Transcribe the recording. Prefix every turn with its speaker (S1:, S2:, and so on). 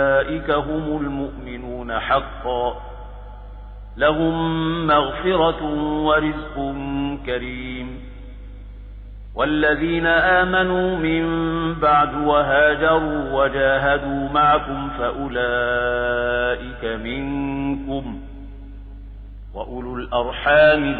S1: أولئك هم المؤمنون حقا لهم مغفرة ورزق كريم. والذين آمنوا من بعد وهاجروا وجاهدوا معكم فأولئك منكم وأولو الأرحام